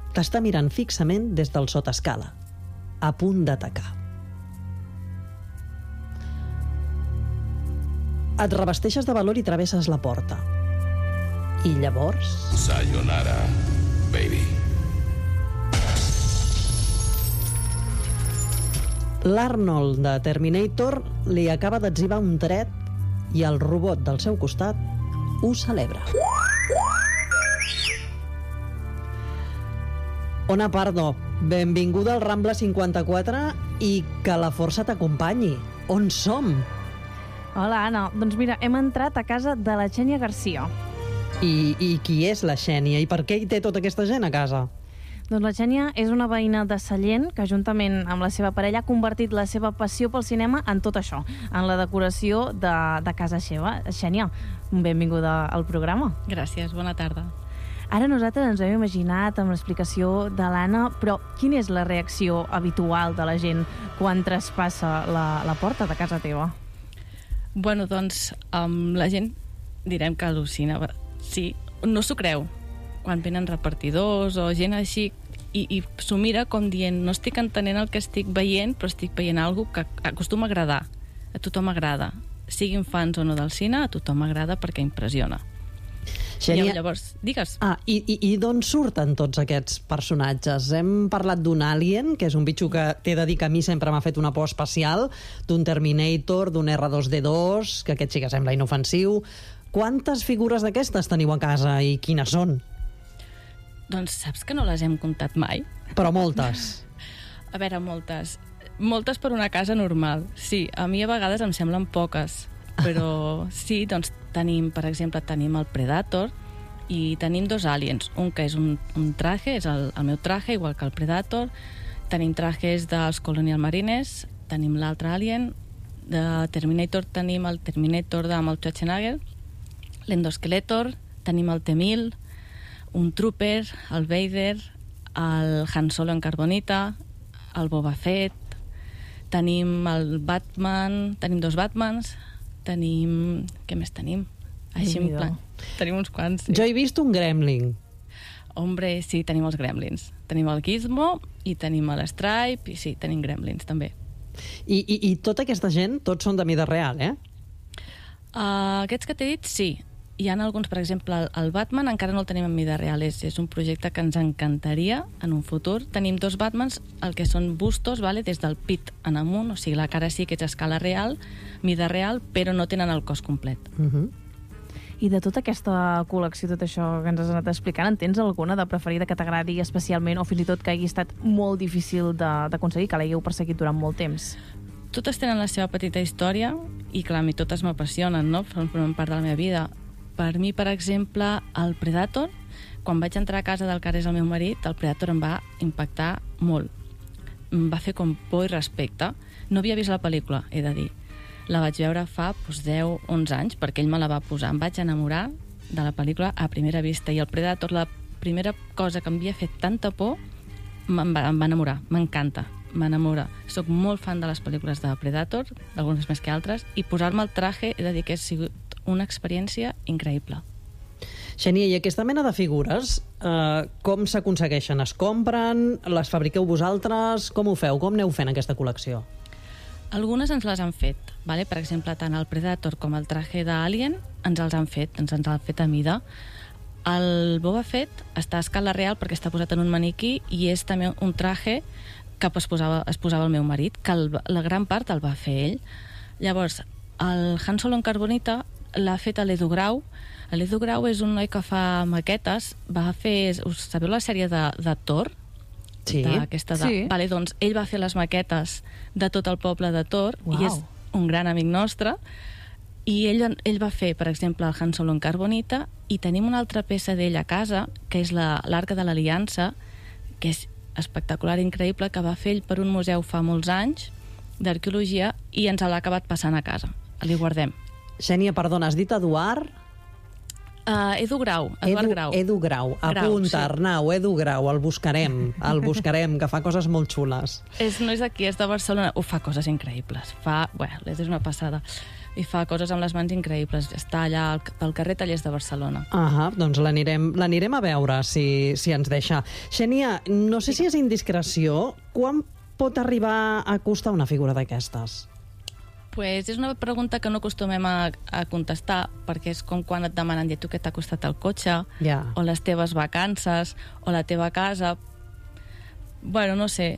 t'està mirant fixament des del sotaescala, a punt d'atacar. Et revesteixes de valor i travesses la porta. I llavors... Sayonara, baby. L'Arnold de Terminator li acaba d'etzibar un tret i el robot del seu costat ho celebra. Ona Pardo, benvinguda al Rambla 54 i que la força t'acompanyi. On som? Hola, Anna. Doncs mira, hem entrat a casa de la Xènia Garcia. I qui és la Xènia? I per què hi té tota aquesta gent a casa? Doncs la Xènia és una veïna de Sallent que, juntament amb la seva parella, ha convertit la seva passió pel cinema en tot això, en la decoració de casa seva. Xènia, benvinguda al programa. Gràcies, bona tarda. Ara nosaltres ens ho hem imaginat amb l'explicació de l'Anna, però quina és la reacció habitual de la gent quan traspassa la porta de casa teva? Bueno, doncs, la gent direm que al·lucina. Sí, no s'ho creu. Quan venen repartidors o gent així i s'ho mira com dient no estic entenent el que estic veient, però estic veient alguna que acostuma a agradar. A tothom agrada. Siguin fans o no del cine, a tothom agrada perquè impressiona. Xènia, llavors, digues. I d'on surten tots aquests personatges? Hem parlat d'un Alien, que és un bitxo que t'he de dir que a mi sempre m'ha fet una por especial, d'un Terminator, d'un R2-D2, que aquest sí que sembla inofensiu. Quantes figures d'aquestes teniu a casa i quines són? Doncs saps que no les hem comptat mai? Però moltes. A veure, moltes. Moltes per una casa normal. Sí, a mi a vegades em semblen poques. Però sí, doncs tenim, per exemple, tenim el Predator i tenim dos aliens. Un que és un traje, és el meu traje, igual que el Predator. Tenim trajes dels Colonial Marines, tenim l'altre alien. De Terminator tenim el Terminator amb el Schwarzenegger, l'Endoskeletor, tenim el T-1000, un Trooper, el Vader, el Han Solo en carbonita, el Boba Fett, tenim el Batman, tenim dos Batmans, tenim... Què més tenim? Així en plan... Tenim uns quants, sí. Jo he vist un Gremlin. Hombre, sí, tenim els Gremlins. Tenim el Gizmo i tenim l'Stripe i sí, tenim Gremlins, també. I tota aquesta gent, tots són de mida real, eh? Aquests que t'he dit, sí. Hi ha alguns, per exemple, el Batman encara no el tenim en mida real, és un projecte que ens encantaria en un futur. Tenim dos Batmans, el que són bustos, vale? Des del pit en amunt, o sigui, la cara sí que és a escala real, mida real, però no tenen el cos complet. I de tota aquesta col·lecció, tot això que ens has anat explicant, en tens alguna de preferida que t'agradi especialment o fins i tot que hagi estat molt difícil d'aconseguir, que l'hagueu perseguit durant molt temps? Totes tenen la seva petita història i, clar, a mi totes m'apassionen, no? Formen part de la meva vida. Per mi, per exemple, el Predator, quan vaig entrar a casa del que ara és el meu marit, el Predator em va impactar molt. Em va fer com por i respecte. No havia vist la pel·lícula, he de dir. La vaig veure fa 10-11 anys, perquè ell me la va posar. Em vaig enamorar de la pel·lícula a primera vista. I el Predator, la primera cosa que em havia fet tanta por, em va enamorar. M'encanta, m'enamora. Soc molt fan de les pel·lícules de Predator, algunes més que altres, i posar-me el traje, he de dir que ha sigut una experiència increïble. Xènia, i aquesta mena de figures, com s'aconsegueixen? Es compren? Les fabriqueu vosaltres? Com ho feu? Com aneu fent aquesta col·lecció? Algunes ens les han fet, vale? Per exemple, tant el Predator com el traje d'Alien ens els han fet a mida. El Boba Fett està a escala real perquè està posat en un maniquí i és també un traje que es posava el meu marit, que la gran part el va fer ell. Llavors, el Han Solo en carbonita l'ha fet a l'Edu Grau. L'Edu Grau és un noi que fa maquetes. Sabeu la sèrie de Thor? Sí. Sí. Vale, doncs ell va fer les maquetes de tot el poble de Thor. Uau. I és un gran amic nostre. I ell va fer, per exemple, el Han Solo en carbonita, i tenim una altra peça d'ell a casa, que és l'Arca de l'Aliança, que és espectacular, increïble, que va fer ell per un museu fa molts anys d'arqueologia i ens l'ha acabat passant a casa. Li guardem. Xènia, perdona, has dit Eduard? Edu Grau, Eduard Grau. Edu Grau, apunta, sí. Arnau, Edu Grau, el buscarem, que fa coses molt xules. No és d'aquí, és de Barcelona, fa coses increïbles, és una passada. i fa coses amb les mans increïbles. Està allà pel carrer Tallers de Barcelona. Doncs l'anirem a veure, si ens deixa. Xènia, no sé si és indiscreció, quan pot arribar a costar una figura d'aquestes? Pues és una pregunta que no acostumem a contestar, perquè és com quan et demanen tu què t'ha costat el cotxe, o les teves vacances, o la teva casa. Bueno, no sé,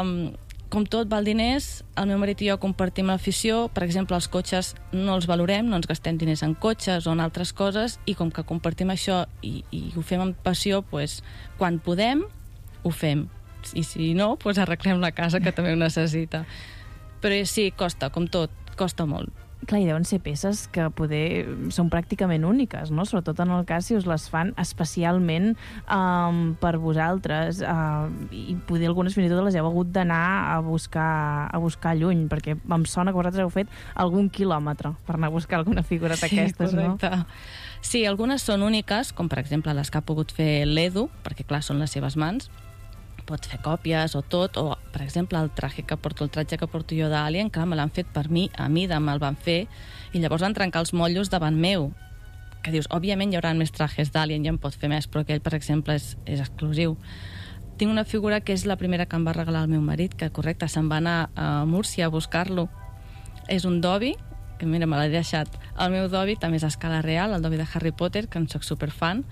com tot val diners, el meu marit i jo compartim l'afició. Per exemple, els cotxes no els valorem, no ens gastem diners en cotxes o en altres coses, i com que compartim això i ho fem amb passió, pues, quan podem, ho fem. I si no, pues arreglem la casa, que també ho necessita. Però sí, costa, com tot, costa molt. Clar, i deuen ser peces que poder són pràcticament úniques, no? Sobretot en el cas si us les fan especialment per vosaltres, i poder algunes fins i tot les heu hagut d'anar a buscar lluny, perquè em sona que vosaltres heu fet algun quilòmetre per anar a buscar alguna figura d'aquestes, no? Sí, algunes són úniques, com per exemple les que ha pogut fer l'Edu, perquè clar, són les seves mans, pots fer còpies o tot, o per exemple el tratge que porto jo d'Alien, clar, me l'han fet per mi, a mida me'l van fer, i llavors van trencar els motllos davant meu, que dius, òbviament hi haurà més trajes d'Alien, ja en pot fer més, però aquell, per exemple, és exclusiu. Tinc una figura que és la primera que em va regalar el meu marit, que correcte, se'n va anar a Múrcia a buscar-lo. És un Dobby, que mira, me l'he deixat. El meu Dobby també és a escala real, el Dobby de Harry Potter, que en soc superfan,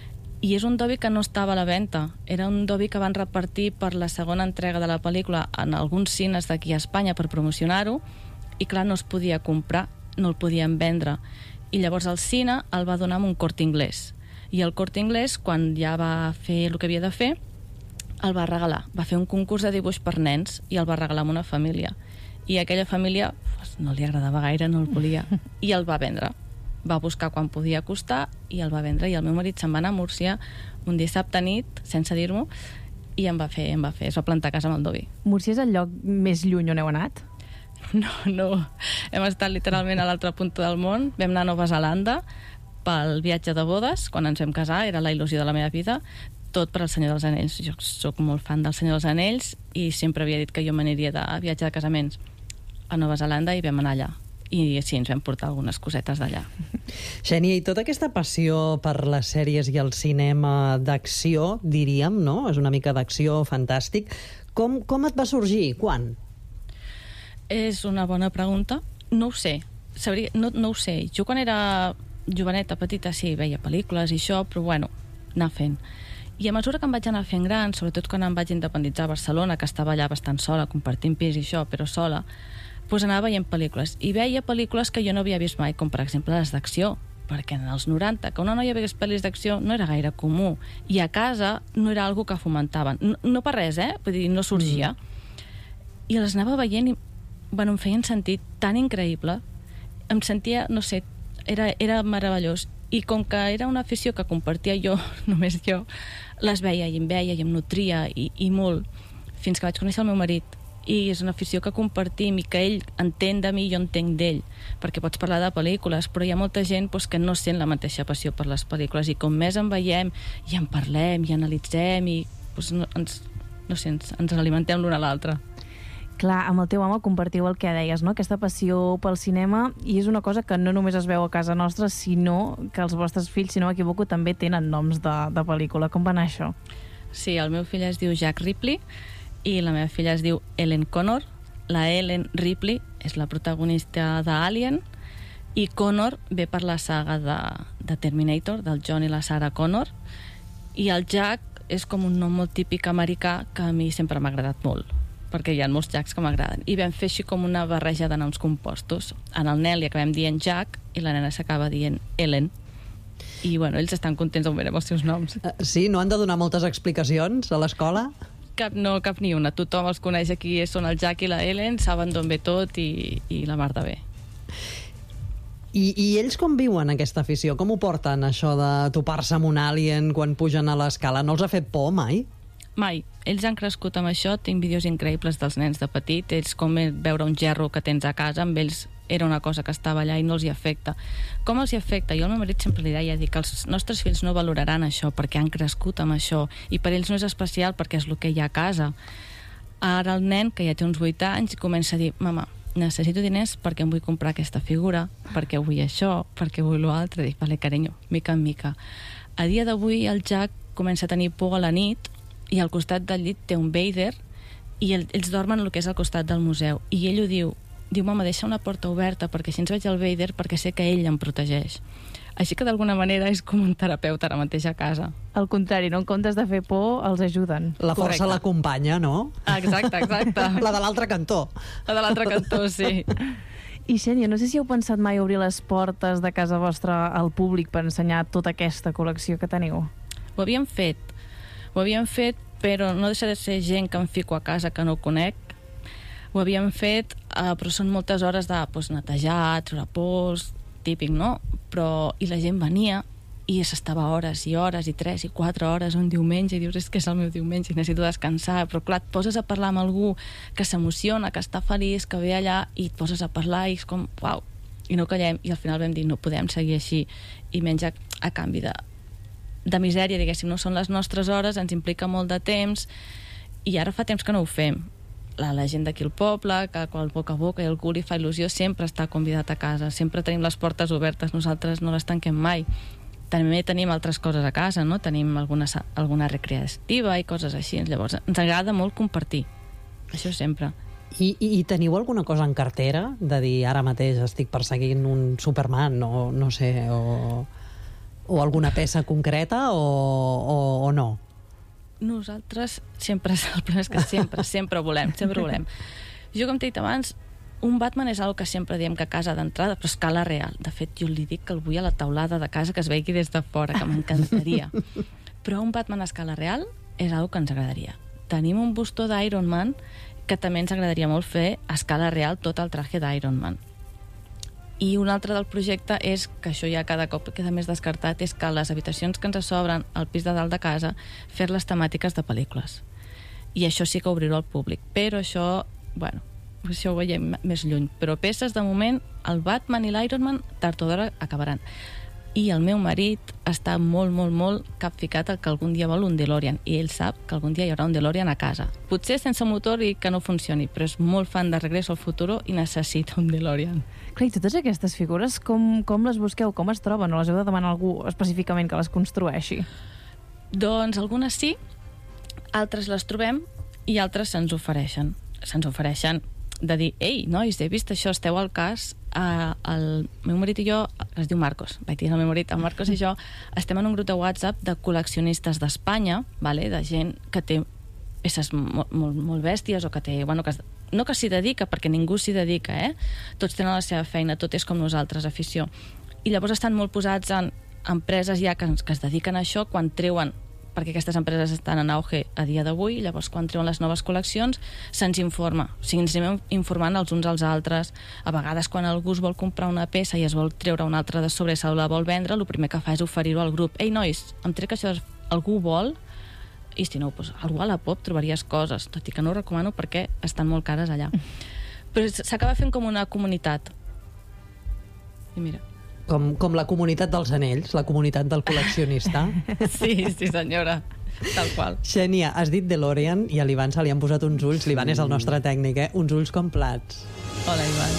i és un Dobby que no estava a la venda. Era un Dobby que van repartir per la segona entrega de la pel·lícula en alguns cines d'aquí a Espanya per promocionar-ho, i clar, no es podia comprar, no el podien vendre. I llavors el cine el va donar amb un Corte Inglés. I el Corte Inglés, quan ja va fer el que havia de fer, el va regalar. Va fer un concurs de dibuix per nens i el va regalar a una família. I aquella família pues, no li agradava gaire, no el volia. I el va vendre. Va buscar quan podia costar i el va vendre, i el meu marit se'n va anar a Múrcia un dissabte nit, sense dir-m'ho, i es va plantar a casa amb el Dobby. Múrcia és el lloc més lluny on heu anat? No. Hem estat literalment a l'altra punta del món. Vam anar a Nova Zelanda pel viatge de bodes, quan ens vam casar, era la il·lusió de la meva vida, tot per al Senyor dels Anells. Jo sóc molt fan del Senyor dels Anells i sempre havia dit que jo m'aniria de viatge de casaments a Nova Zelanda, i vam anar allà. I sí, ens vam portar algunes cosetes d'allà. Xènia, i tota aquesta passió per les sèries i el cinema d'acció, diríem, no? És una mica d'acció fantàstic. Com et va sorgir? Quan? És una bona pregunta. No ho sé. No ho sé. Jo quan era joveneta, petita, sí, veia pel·lícules i això, però bueno, anar fent. I a mesura que em vaig anar fent gran, sobretot quan em vaig independitzar a Barcelona, que estava allà bastant sola, compartint pis i això, però sola, doncs anava veient pel·lícules. I veia pel·lícules que jo no havia vist mai, com per exemple les d'acció, perquè en els 90, que una noia vegués pel·lis d'acció no era gaire comú. I a casa no era algo que fomentaven. No per res, vull dir, no sorgia. I les anava veient i, bueno, em feien sentit tan increïble. Em sentia, no sé, era meravellós. I com que era una afició que compartia jo, només jo, les veia i em nutria i molt, fins que vaig conèixer el meu marit. I és una afició que compartim i que ell entén de mi i jo entenc d'ell, perquè pots parlar de pel·lícules, però hi ha molta gent que no sent la mateixa passió per les pel·lícules, i com més en veiem i en parlem i analitzem i ens alimentem l'un a l'altre. Clar, amb el teu home compartiu el que deies, no? Aquesta passió pel cinema, i és una cosa que no només es veu a casa nostra, sinó que els vostres fills, si no m'equivoco, també tenen noms de pel·lícula. Com va anar això? Sí, el meu fill es diu Jack Ripley i la meva filla es diu Ellen Connor. La Ellen Ripley és la protagonista d'Alien, i Connor ve per la saga de Terminator, del John i la Sarah Connor, i el Jack és com un nom molt típic americà que a mi sempre m'ha agradat molt, perquè hi ha molts Jacks que m'agraden, i vam fer així com una barreja de noms compostos. En el nen li acabem dient Jack i la nena s'acaba dient Ellen, i bueno, ells estan contents on veurem els seus noms. Sí, no han de donar moltes explicacions a l'escola? Cap ni una. Tothom els coneix aquí, són el Jack i la Ellen, saben d'on ve tot i la mar de bé. I ells com viuen aquesta afició? Com ho porten, això de topar-se amb un alien quan pugen a l'escala? No els ha fet por mai? Mai. Ells han crescut amb això. Tinc vídeos increïbles dels nens de petit. Ells, com veure un gerro que tens a casa, amb ells era una cosa que estava allà i no els hi afecta. Com els hi afecta? Jo al meu marit sempre li deia que els nostres fills no valoraran això perquè han crescut amb això, i per ells no és especial perquè és el que hi ha a casa. Ara el nen, que ja té uns 8 anys, comença a dir: mama, necessito diners perquè em vull comprar aquesta figura, perquè vull això, perquè vull l'altre. Dic, vale, carinyo, mica en mica. A dia d'avui el Jack comença a tenir por a la nit i al costat del llit té un Vader i ells dormen el que és al costat del museu. I ell ho diu, mama, deixa una porta oberta perquè així ens veig el Vader perquè sé que ell em protegeix. Així que d'alguna manera és com un terapeuta ara mateix a casa. Al contrari, no? En comptes de fer por, els ajuden. La força l'acompanya, no? Exacte. La de l'altre cantó. La de l'altre cantó, sí. I Xènia, no sé si heu pensat mai obrir les portes de casa vostra al públic per ensenyar tota aquesta col·lecció que teniu. Ho havíem fet, però no deixa de ser gent que em fico a casa que no conec. Ho havíem fet, però són moltes hores de netejar, treure pols, típic, no? I la gent venia i s'estava hores i hores i 3 i 4 hores un diumenge i dius, és que és el meu diumenge i necessito descansar, però clar, et poses a parlar amb algú que s'emociona, que està feliç, que ve allà i et poses a parlar i és com, uau, i no callem, i al final vam dir, no podem seguir així, i menys a canvi de misèria, diguéssim, no són les nostres hores, ens implica molt de temps, i ara fa temps que no ho fem. La gent d'aquí al poble, que quan boca a boca i algú li fa il·lusió, sempre està convidat a casa, sempre tenim les portes obertes, nosaltres no les tanquem mai. També tenim altres coses a casa, no? Tenim alguna recreativa i coses així, llavors ens agrada molt compartir, això sempre. I teniu alguna cosa en cartera de dir, ara mateix estic perseguint un Superman, no sé, o alguna peça concreta o no? Nosaltres sempre, el problema és que sempre volem. Jo, com t'he dit abans, un Batman és una que sempre diem que a casa d'entrada, però a escala real. De fet, jo li dic que el vull a la taulada de casa, que es vegi des de fora, que m'encantaria. Però un Batman a escala real és una que ens agradaria. Tenim un bustó d'Iron Man que també ens agradaria molt fer a escala real tot el traje d'Iron Man. I un altre del projecte és, que això ja cada cop queda més descartat, és que les habitacions que ens s'obren al pis de dalt de casa, fer-les temàtiques de pel·lícules. I això sí que obrir-ho al públic. Però això, bueno, això ho veiem més lluny. Però peces, de moment, el Batman i l'Iron Man tard o d'hora acabaran. I el meu marit està molt capficat al que algun dia vol un DeLorean, i ell sap que algun dia hi haurà un DeLorean a casa. Potser sense motor i que no funcioni, però és molt fan de Regreso al Futuro i necessita un DeLorean. Clar, i totes aquestes figures, com les busqueu? Com es troben? O les heu de demanar a algú específicament que les construeixi? Doncs algunes sí, altres les trobem i altres se'ns ofereixen. Se'ns ofereixen de dir, ei, nois, he vist això, esteu al cas. El meu marit i jo, es diu Marcos, vaig dir el meu marit, el Marcos i jo estem en un grup de WhatsApp de col·leccionistes d'Espanya, de gent que té peces molt bèsties o que té, no que s'hi dedica, perquè ningú s'hi dedica, tots tenen la seva feina, tot és com nosaltres, afició, i llavors estan molt posats en empreses ja que es dediquen a això, quan treuen, perquè aquestes empreses estan en auge a dia d'avui, llavors quan treuen les noves col·leccions se'ns informa, o sigui, ens anem informant els uns als altres. A vegades quan algú es vol comprar una peça i es vol treure una altra de sobre i se la vol vendre, el primer que fa és oferir-ho al grup. Ei, nois, em trec que això algú vol, i si no, doncs, algú a la pop trobaries coses, tot i que no ho recomano perquè estan molt cares allà. Però s'acaba fent com una comunitat. I mira, com la comunitat dels anells, la comunitat del col·leccionista. Sí, senyora, tal qual. Xènia, has dit DeLorean i a l'Ivan se li han posat uns ulls, l'Ivan és el nostre tècnic, uns ulls com plats. Hola, Ivan.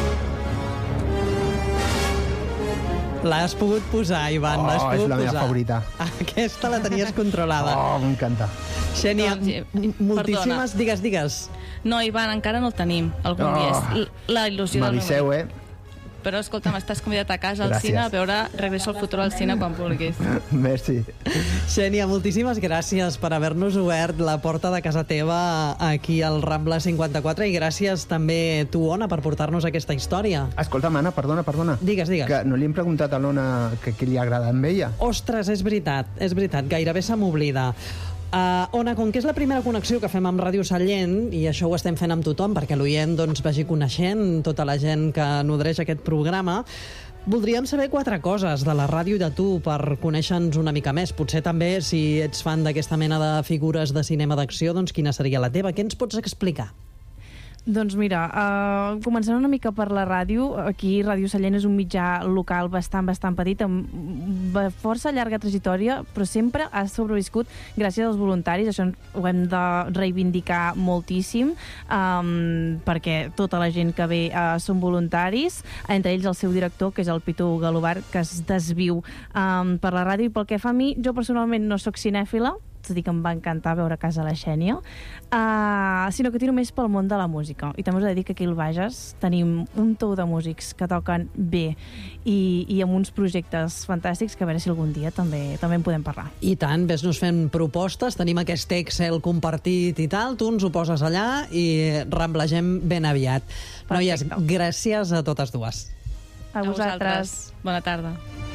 L'has pogut posar, Ivan, l'has pogut posar. És la meva favorita. Aquesta la tenies controlada. M'encanta. Xènia, moltíssimes... Digues. No, Ivan, encara no el tenim. Algun dia és la il·lusió del meu marit. M'aviseu, Però, escolta'm, estàs convidat a casa al cine a veure Regreso al Futuro al cine quan vulguis. Merci. Xènia, moltíssimes gràcies per haver-nos obert la porta de casa teva aquí al Rambla 54 i gràcies també tu, Ona, per portar-nos aquesta història. Escolta'm, Anna, perdona. Digues. Que no li hem preguntat a l'Ona què li agrada amb ella. Ostres, és veritat, gairebé se m'oblida. Ona, com que és la primera connexió que fem amb Ràdio Sallent, i això ho estem fent amb tothom perquè l'oient vagi coneixent tota la gent que nodreix aquest programa, voldríem saber 4 coses de la ràdio i de tu per conèixer-nos una mica més. Potser també, si ets fan d'aquesta mena de figures de cinema d'acció, doncs quina seria la teva? Què ens pots explicar? Doncs mira, començant una mica per la ràdio, aquí Ràdio Sallent és un mitjà local bastant petit, amb força llarga trajectòria, però sempre ha sobreviscut gràcies als voluntaris. Això ho hem de reivindicar moltíssim, perquè tota la gent que ve són voluntaris, entre ells el seu director, que és el Pitu Galobar, que es desviu per la ràdio. I pel que fa a mi, jo personalment no sóc cinèfila, és a dir, que em va encantar veure Casa la Xènia, sinó que tiro més pel món de la música. I també us he de dir que aquí al Bages tenim un tou de músics que toquen bé i amb uns projectes fantàstics que a veure si algun dia també en podem parlar. I tant, ves-nos fent propostes, tenim aquest Excel compartit i tal, tu ens ho poses allà i remblegem ben aviat. Noies, gràcies a totes dues. A vosaltres. Bona tarda.